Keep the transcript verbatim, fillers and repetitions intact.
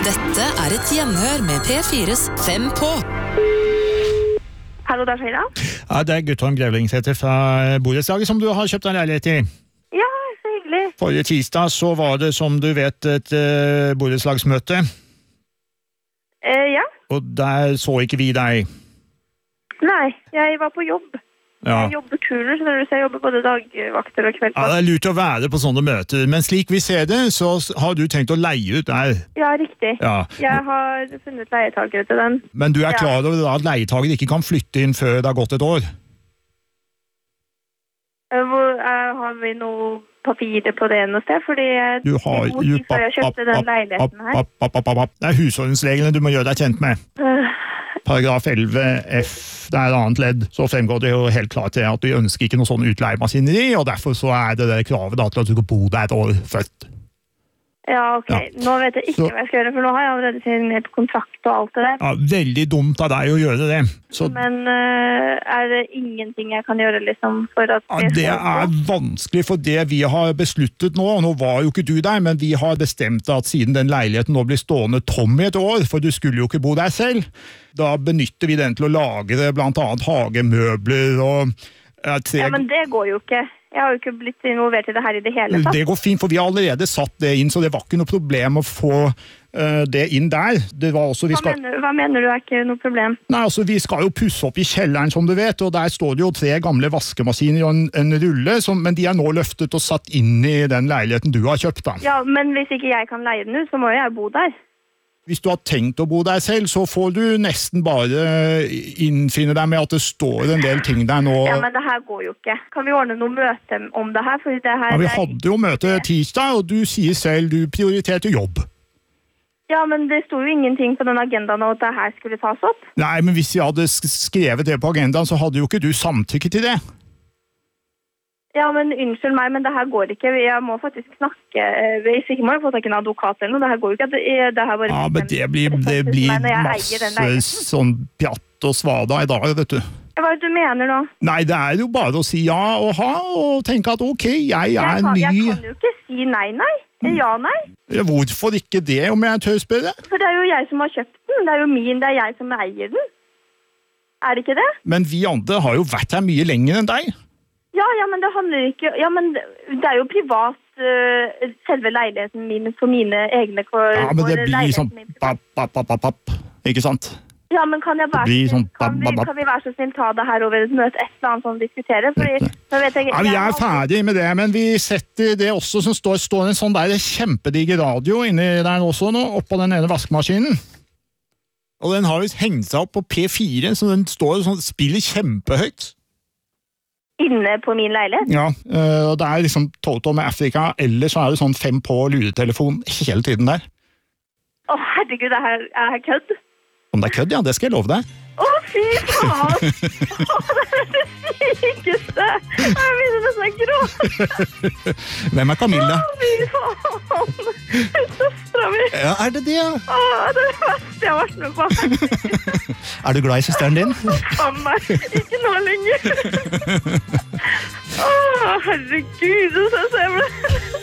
Dette er et gjenhør med P fires Fem på. Hallo, det er Sheila. Ja, det er Guttorm Grevlingsæter fra borettslaget som du har kjøpt en leilighet i. Ja, så hyggelig. Forrige tirsdag så var det, som du vet, et uh, borettslagsmøte. Eh, ja. Og der så ikke vi deg. Nei, jeg var på jobb. Ja. Jeg jobber turer, så jeg jobber både dagvakter og Ja, kveldsvakter. det er lurt å være på sånne møter, men slik vi ser det, så har du tenkt å leie ut der. Ja, riktig. Ja. Jeg har funnet leietagere til den. Men du er Ja. klar over at leietager ikke kan flytte inn før det har gått et år? Eh, Hvor, eh, har vi noe papirer på det noe sted? Fordi jeg, Du har god tid før jeg kjøpte den leiligheten her. App, app, app, app, app. Det er husordensreglene du må gjøre deg kjent med. Øh, Paragraf elleve F, det er et annet ledd, så fremgår det jo helt klart til at du ønsker ikke noe sånn utleiemaskineri, og derfor så er det det kravet da, til at du skal bo der et år først. Ja, ok. Ja. Nå vet jeg ikke Så- hva jeg skal gjøre, for nå har jeg allerede signert kontrakt og alt det der. Ja, veldig dumt av deg å gjøre det. Så Men øh, er det ingenting jeg kan gjøre liksom for at ja, det er vanskelig, for det vi har besluttet nå, og nå var jo ikke du der, men vi har bestemt at siden den leiligheten nå blir stående tom i et år, for du skulle jo ikke bo der selv, da benytter vi den til å lagre blant annet hagemøbler og ja, tre... Ja, men det går jo ikke. Jeg har jo ikke blitt involvert i det her i det hele tatt. Det går fint, for vi har allerede satt det inn, så det var ikke noe problem å få uh, det inn der. Det var også, vi Hva, skal... mener, hva mener du er ikke noe problem? Nei, altså, vi skal jo pusse opp i kjelleren, som du vet, og der står det jo tre gamle vaskemaskiner og en, en rulle, som, men de er nå løftet og satt inn i den leiligheten du har kjøpt da. Ja, men hvis ikke jeg kan leie den ut, så må jo jeg bo der. Hvis du har tenkt å bo der selv, så får du nesten bare innfinne deg med at det står en del ting der nå. Ja, men det her går jo ikke. Kan vi ordne noe møte om det her? Fordi det her Ja, vi hadde jo møte tirsdag, og du sier selv du prioriterte jobb. Ja, men det sto jo ingenting på den agendaen at det her skulle tas opp. Nei, men hvis jeg hadde sk- skrevet det på agendaen, så hadde jo ikke du samtykket til det. Ja, men unnskyld meg, men det her går ikke. Jeg må faktisk snakke. Hvis ikke må jeg få tak i en advokat eller noe. Det her går jo ikke. Det, det her bare Ja, men det blir, det blir masse sånn pjatt og svada i dag, vet du. Hva er det du mener nå? Nei, det er jo bare å si ja og ha, og tenke at ok, jeg er Jeg kan, jeg ny. kan jo ikke si nei, nei. Ja, nei. Hvorfor ikke det, om jeg tør spørre? For det er jo jeg som har kjøpt den. Det er jo min, det er jeg som eier den. Er det ikke det? Men vi andre har jo vært her mye lenger enn deg. Ja, ja, men det handler ikke... Ja, men det er jo privat, uh, selve leiligheten min for mine egne... For, Ja, men det for blir sånn leiligheten min. papp, papp, papp, papp, papp. Ikke sant? Ja, men kan jeg være blir så snill- sånn kan, vi, bap, bap, bap. kan vi være så snill ta det her over et møte, et eller annet sånn diskutere? Fordi, så vet jeg... Ja, vi jeg er har- ferdig med det, men vi setter det også som står, står en sånn der kjempedigge radio inni der også nå, oppå den ene vaskemaskinen. Og den har jo hengt seg opp på P fire, så den står og sånn, spiller kjempehøyt. Inne på min leilighet? Ja, øh, og det er liksom Toto med Afrika, eller så er det sånn fem på luretelefon hele tiden der. Å, herregud, det her er kødd. Om det er kødd, ja, det skal jeg love deg. Å, fy faen! Å, det er det sykeste! Jeg begynner nesten å gråte. Hvem er Camilla? Å, fy faen! Søstera mi. Ja, er det det? Å, det er det verste jeg har vært med på. Er du glad i søsteren din? Faen meg, ikke nå lenger. Å, herregud, så ser jeg ble...